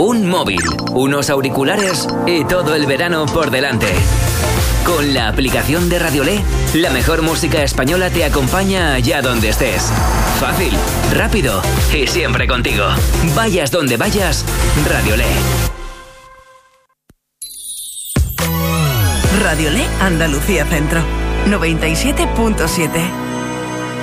un móvil, unos auriculares y todo el verano por delante. Con la aplicación de Radiolé, la mejor música española te acompaña allá donde estés. Fácil, rápido y siempre contigo. Vayas donde vayas, Radiolé. Radiolé Andalucía Centro, 97.7.